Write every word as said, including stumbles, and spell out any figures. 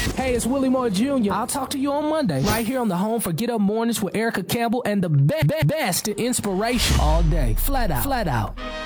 Hey, it's Willie Moore Junior I'll talk to you on Monday, right here on the home for Get Up Mornings with Erica Campbell and the be- be- best in inspiration all day. Flat out. Flat out.